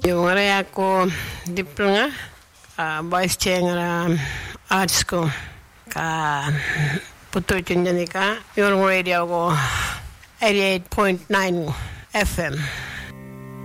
Yung ako diploma vice chair ng art school ka puto yun ka yung radio ko 88.9 FM